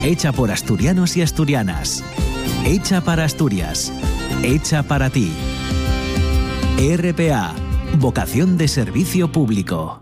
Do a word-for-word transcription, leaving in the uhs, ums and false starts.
Hecha por asturianos y asturianas. Hecha para Asturias. Hecha para ti. R P A. Vocación de servicio público.